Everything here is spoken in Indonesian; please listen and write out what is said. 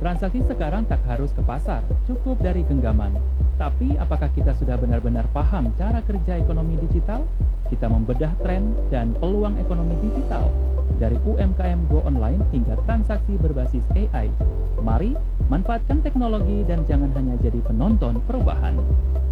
Transaksi sekarang tak harus ke pasar, cukup dari genggaman. Tapi apakah kita sudah benar-benar paham cara kerja ekonomi digital? Kita membedah tren dan peluang ekonomi digital dari UMKM Go Online hingga transaksi berbasis AI. Mari manfaatkan teknologi dan jangan hanya jadi penonton perubahan.